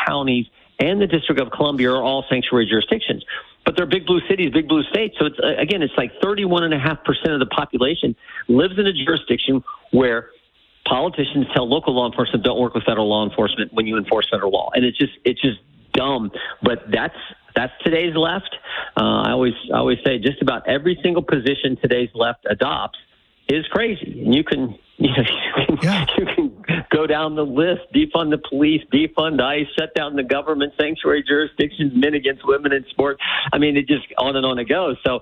counties and the District of Columbia are all sanctuary jurisdictions. But they're big blue cities, big blue states. So, it's like 31.5% of the population lives in a jurisdiction where politicians tell local law enforcement don't work with federal law enforcement when you enforce federal law. And it's just dumb. But that's today's left. I always say just about every single position today's left adopts is crazy. And you can go down the list, defund the police, defund ICE, shut down the government, sanctuary jurisdictions, men against women in sports. I mean, it just on and on it goes. So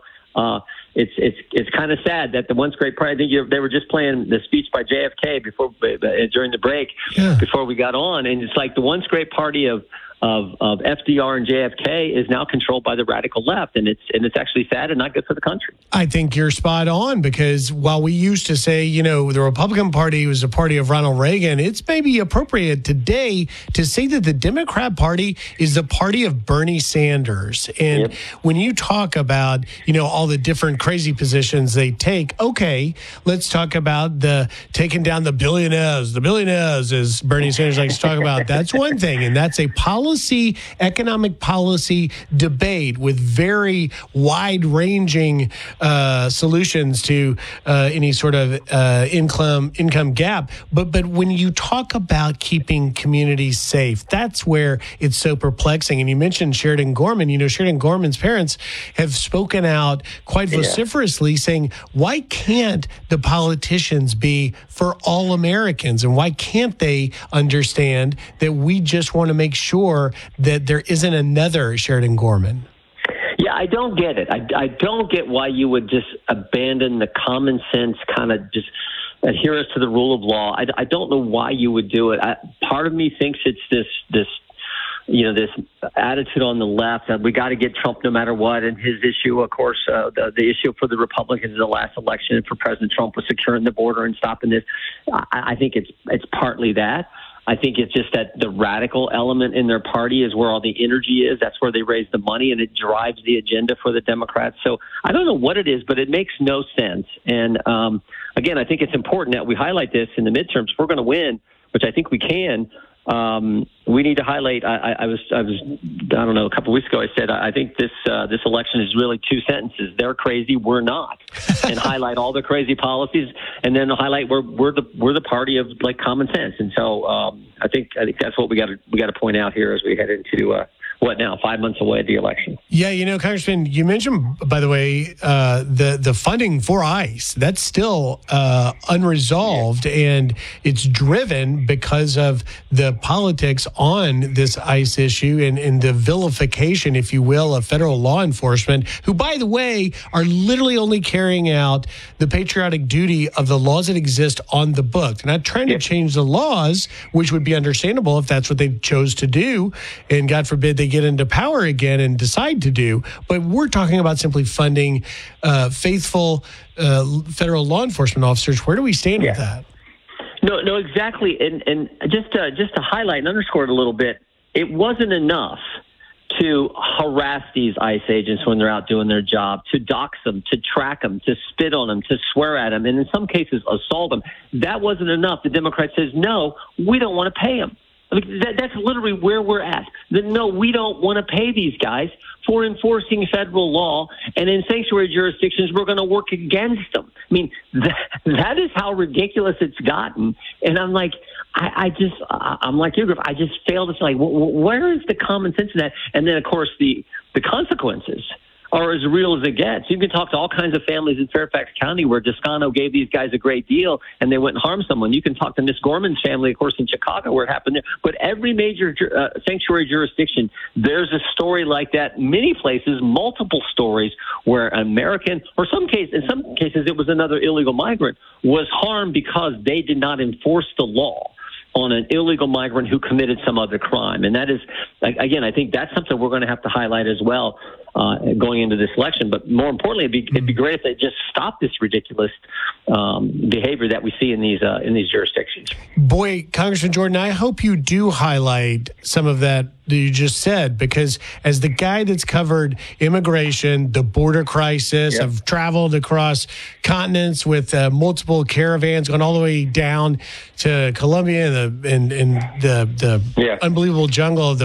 it's kind of sad that the once great party. I think they were just playing the speech by JFK during the break before we got on, and it's like the once great party of FDR and JFK is now controlled by the radical left, and it's actually sad and not good for the country. I think you're spot on, because while we used to say, the Republican Party was a party of Ronald Reagan, it's maybe appropriate today to say that the Democrat Party is the party of Bernie Sanders. And when you talk about, all the different crazy positions they take, okay, let's talk about the taking down the billionaires. The billionaires, as Bernie Sanders likes to talk about, that's one thing, and that's a economic policy debate with very wide-ranging solutions to any sort of income gap. But when you talk about keeping communities safe, that's where it's so perplexing. And you mentioned Sheridan Gorman. Sheridan Gorman's parents have spoken out quite vociferously saying, why can't the politicians be for all Americans? And why can't they understand that we just want to make sure that there isn't another Sheridan Gorman? Yeah, I don't get it. I don't get why you would just abandon the common sense kind of just adherence to the rule of law. I don't know why you would do it. Part of me thinks it's this attitude on the left that we got to get Trump no matter what. And his issue, of course, the issue for the Republicans in the last election and for President Trump was securing the border and stopping this. I think it's partly that. I think it's just that the radical element in their party is where all the energy is. That's where they raise the money, and it drives the agenda for the Democrats. So I don't know what it is, but it makes no sense. And again, I think it's important that we highlight this in the midterms. If we're going to win, which I think we can, we need to highlight. I don't know, a couple of weeks ago I said I think this election is really two sentences. They're crazy, we're not, and highlight all the crazy policies, and then highlight we're the party of like common sense. And so I think that's what we got to point out here as we head into 5 months away at the election. Yeah, Congressman, you mentioned, by the way, the funding for ICE. That's still unresolved, and it's driven because of the politics on this ICE issue and the vilification, if you will, of federal law enforcement, who, by the way, are literally only carrying out the patriotic duty of the laws that exist on the book. They're not trying to change the laws, which would be understandable if that's what they chose to do, and God forbid they get into power again and decide to do. But we're talking about simply funding faithful federal law enforcement officers. Where do we stand with that? No, exactly. And just to highlight and underscore it a little bit, it wasn't enough to harass these ICE agents when they're out doing their job, to dox them, to track them, to spit on them, to swear at them, and in some cases assault them. That wasn't enough. The Democrat says, no, we don't want to pay them. I mean, that's literally where we're at. No, we don't want to pay these guys for enforcing federal law, and in sanctuary jurisdictions, we're going to work against them. I mean, that is how ridiculous it's gotten. And I'm like, I'm like you, Griff. I just fail to say, like, where is the common sense in that? And then, of course, the consequences are as real as it gets. You can talk to all kinds of families in Fairfax County where Descano gave these guys a great deal and they went and harmed someone. You can talk to Miss Gorman's family, of course, in Chicago where it happened there. But every major sanctuary jurisdiction, there's a story like that. Many places, multiple stories where an American, or in some cases it was another illegal migrant, was harmed because they did not enforce the law on an illegal migrant who committed some other crime. And that is, again, I think that's something we're going to have to highlight as well going into this election. But more importantly, it'd be great if they just stop this ridiculous behavior that we see in these jurisdictions. Boy, Congressman Jordan, I hope you do highlight some of that you just said, because as the guy that's covered immigration, the border crisis, I've traveled across continents with multiple caravans going all the way down to Colombia and the unbelievable jungle of the